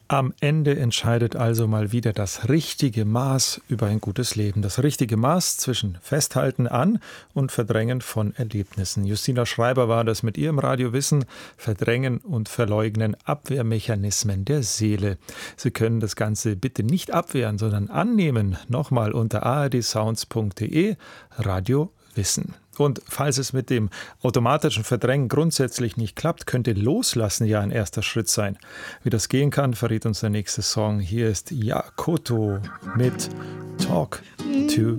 Am Ende entscheidet also mal wieder das richtige Maß über ein gutes Leben. Das richtige Maß zwischen Festhalten an und Verdrängen von Erlebnissen. Justina Schreiber war das mit ihrem Radiowissen. Verdrängen und Verleugnen, Abwehrmechanismen der Seele. Sie können das Ganze bitte nicht abwehren, sondern annehmen. Nochmal unter ardsounds.de Radio Wissen. Und falls es mit dem automatischen Verdrängen grundsätzlich nicht klappt, könnte Loslassen ja ein erster Schritt sein. Wie das gehen kann, verrät uns der nächste Song. Hier ist Yakoto mit Talk to